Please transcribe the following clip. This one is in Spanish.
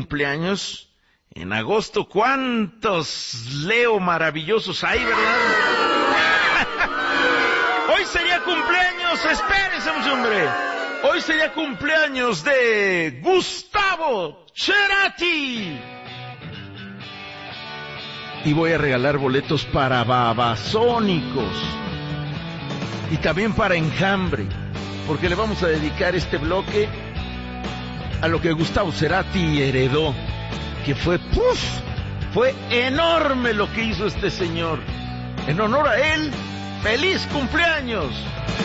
cumpleaños en agosto. ¿Cuántos Leo maravillosos hay, verdad? Hoy sería cumpleaños, espérese, hombre. Hoy sería cumpleaños de Gustavo Cerati. Y voy a regalar boletos para Babasónicos. Y también para Enjambre. Porque le vamos a dedicar este bloque a lo que Gustavo Cerati heredó. Que fue enorme lo que hizo este señor. En honor a él, ¡feliz cumpleaños!